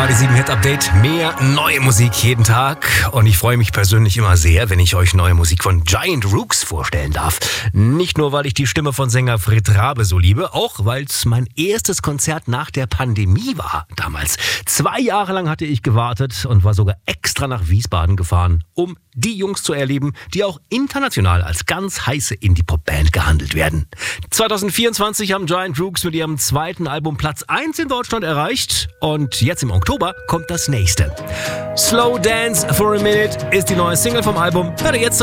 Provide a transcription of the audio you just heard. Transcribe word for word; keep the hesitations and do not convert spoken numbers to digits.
achtundzwanzig Komma sieben Hit Update. Mehr neue Musik jeden Tag. Und ich freue mich persönlich immer sehr, wenn ich euch neue Musik von Giant Rooks vorstellen darf. Nicht nur, weil ich die Stimme von Sänger Fred Rabe so liebe, auch weil es mein erstes Konzert nach der Pandemie war damals. Zwei Jahre lang hatte ich gewartet und war sogar extra nach Wiesbaden gefahren, um die Jungs zu erleben, die auch international als ganz heiße Indie-Pop-Band gehandelt werden. zwanzig vierundzwanzig haben Giant Rooks mit ihrem zweiten Album Platz eins in Deutschland erreicht und jetzt im Oktober kommt das nächste. Slow Dance for a Minute ist die neue Single vom Album. Hört ihr jetzt